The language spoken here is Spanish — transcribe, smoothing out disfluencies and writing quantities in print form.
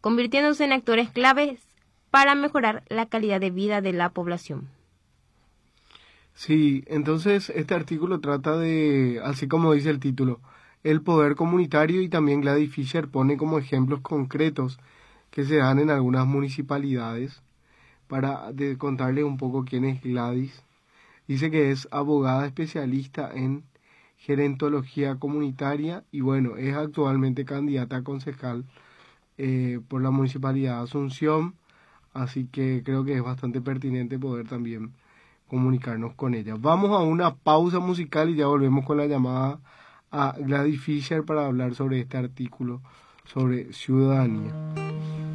convirtiéndose en actores claves para mejorar la calidad de vida de la población. Sí, entonces este artículo trata de, así como dice el título, el poder comunitario, y también Gladys Fisher pone como ejemplos concretos que se dan en algunas municipalidades. Para contarles un poco quién es Gladys, dice que es abogada especialista en gerontología comunitaria y bueno, es actualmente candidata a concejal por la Municipalidad de Asunción, así que creo que es bastante pertinente poder también comunicarnos con ella. Vamos a una pausa musical y ya volvemos con la llamada a Gladys Fisher para hablar sobre este artículo sobre ciudadanía.